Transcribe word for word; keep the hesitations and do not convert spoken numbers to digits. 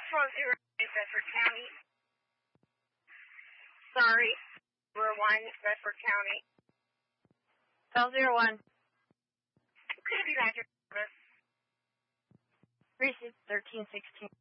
twelve zero Bedford County. Sorry, we're one, Bedford County. twelve zero one. Could it be Roger? three six thirteen sixteen.